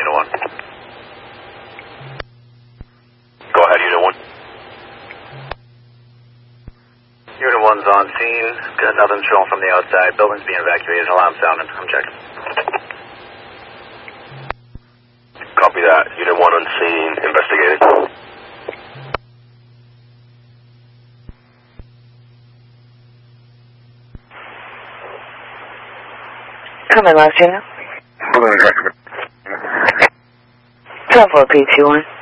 Unit 1. Go ahead, Unit 1. Unit 1's on scene. Got nothing showing from the outside. Building's being evacuated. Alarm sounding. Come check. Copy that. Unit 1 on scene. Investigating. Come in, last unit. 10-4 PT1.